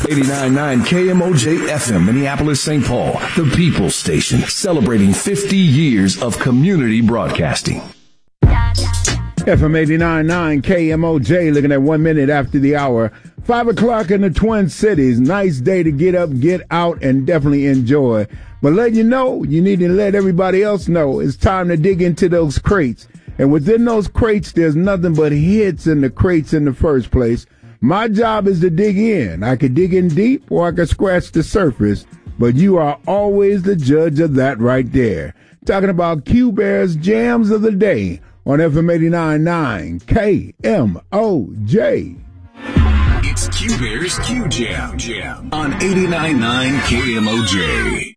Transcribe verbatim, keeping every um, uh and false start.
eighty-nine point nine K M O J F M, Minneapolis, Saint Paul, the People's Station, celebrating fifty years of community broadcasting. F M eighty-nine point nine K M O J, looking at one minute after the hour. Five o'clock in the Twin Cities. Nice day to get up, get out, and definitely enjoy. But let you know, you need to let everybody else know it's time to dig into those crates. And within those crates, there's nothing but hits in the crates in the first place. My job is to dig in. I could dig in deep or I could scratch the surface. But you are always the judge of that right there. Talking about Q-Bear's Jams of the Day on F M eighty-nine point nine K M O J. It's Q-Bear's Q Jam Jam on eighty-nine point nine K M O J.